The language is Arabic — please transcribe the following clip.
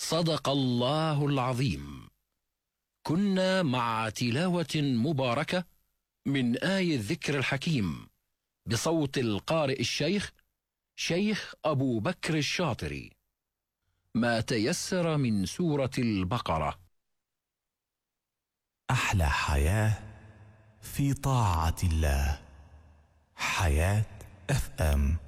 صدق الله العظيم. كنا مع تلاوة مباركة من آي الذكر الحكيم بصوت القارئ الشيخ شيخ أبو بكر الشاطري، ما تيسر من سورة البقرة. أحلى حياة في طاعة الله. حياة FM.